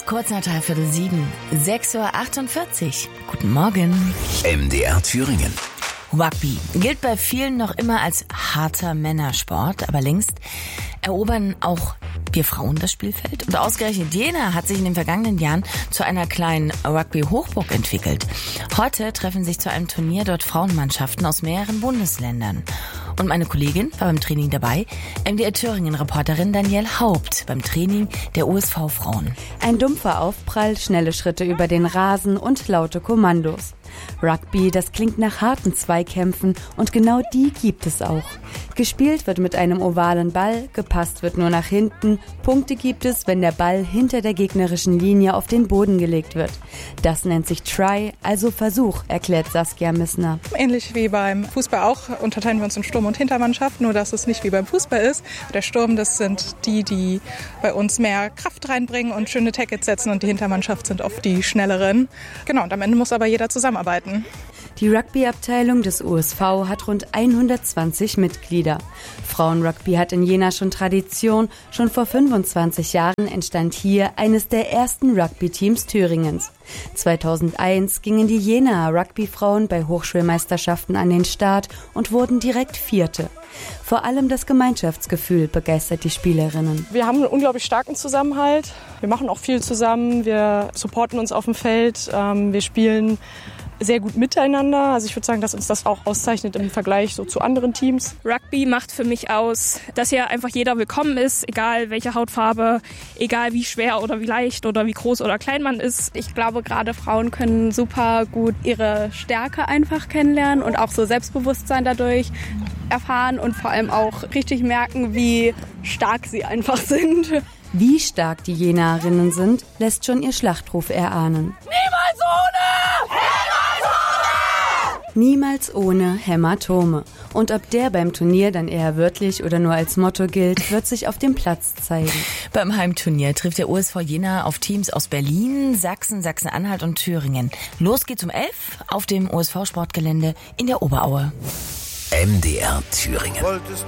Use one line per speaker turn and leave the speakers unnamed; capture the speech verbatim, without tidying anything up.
kurz nach dreiviertel sieben, sechs Uhr achtundvierzig. Guten Morgen.
M D R Thüringen.
Rugby gilt bei vielen noch immer als harter Männersport, aber längst erobern auch wir Frauen das Spielfeld. Und ausgerechnet Jena hat sich in den vergangenen Jahren zu einer kleinen Rugby-Hochburg entwickelt. Heute treffen sich zu einem Turnier dort Frauenmannschaften aus mehreren Bundesländern. Und meine Kollegin war beim Training dabei, M D R Thüringen-Reporterin Danielle Haupt beim Training der U S V-Frauen.
Ein dumpfer Aufprall, schnelle Schritte über den Rasen und laute Kommandos. Rugby, das klingt nach harten Zweikämpfen und genau die gibt es auch. Gespielt wird mit einem ovalen Ball, gepasst wird nur nach hinten. Punkte gibt es, wenn der Ball hinter der gegnerischen Linie auf den Boden gelegt wird. Das nennt sich Try, also Versuch, erklärt Saskia Missner.
Ähnlich wie beim Fußball auch unterteilen wir uns in Sturm- und Hintermannschaft, nur dass es nicht wie beim Fußball ist. Der Sturm, das sind die, die bei uns mehr Kraft reinbringen und schöne Tackles setzen, und die Hintermannschaft sind oft die schnelleren. Genau, und am Ende muss aber jeder zusammenarbeiten.
Die Rugby-Abteilung des U S V hat rund hundertzwanzig Mitglieder. Frauenrugby hat in Jena schon Tradition. Schon vor fünfundzwanzig Jahren entstand hier eines der ersten Rugby-Teams Thüringens. zweitausendeins gingen die Jenaer Rugby-Frauen bei Hochschulmeisterschaften an den Start und wurden direkt Vierte. Vor allem das Gemeinschaftsgefühl begeistert die Spielerinnen.
Wir haben einen unglaublich starken Zusammenhalt. Wir machen auch viel zusammen. Wir supporten uns auf dem Feld. Wir spielen sehr gut miteinander. Also ich würde sagen, dass uns das auch auszeichnet im Vergleich so zu anderen Teams.
Rugby macht für mich aus, dass hier einfach jeder willkommen ist, egal welche Hautfarbe, egal wie schwer oder wie leicht oder wie groß oder klein man ist.
Ich glaube, gerade Frauen können super gut ihre Stärke einfach kennenlernen und auch so Selbstbewusstsein dadurch erfahren und vor allem auch richtig merken, wie stark sie einfach sind.
Wie stark die Jenaerinnen sind, lässt schon ihr Schlachtruf erahnen.
Niemals ohne!
Niemals ohne Hämatome. Und ob der beim Turnier dann eher wörtlich oder nur als Motto gilt, wird sich auf dem Platz zeigen.
Beim Heimturnier trifft der U S V Jena auf Teams aus Berlin, Sachsen, Sachsen-Anhalt und Thüringen. Los geht's um elf auf dem U S V-Sportgelände in der Oberaue.
M D R Thüringen.